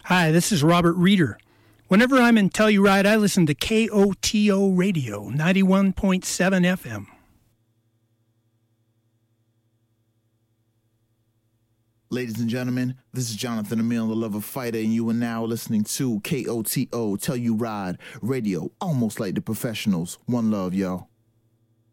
Hi, this is Robert Reeder. Whenever I'm in Telluride, I listen to KOTO Radio, 91.7 FM. Ladies and gentlemen, this is Jonathan Emile, the Lover Fighter, and you are now listening to KOTO Telluride Radio, almost like the professionals. One love, y'all.